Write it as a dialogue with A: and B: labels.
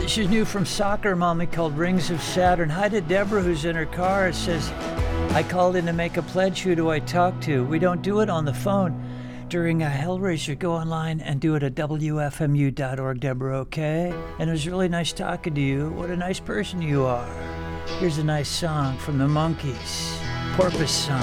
A: This is new from Soccer Mommy called Rings of Saturn. Hi to Deborah, who's in her car. It says, I called in to make a pledge. Who do I talk to? We don't do it on the phone. During a Hellraiser, go online and do it at WFMU.org, Deborah, okay? And it was really nice talking to you. What a nice person you are. Here's a nice song from the Monkees, Porpoise Song.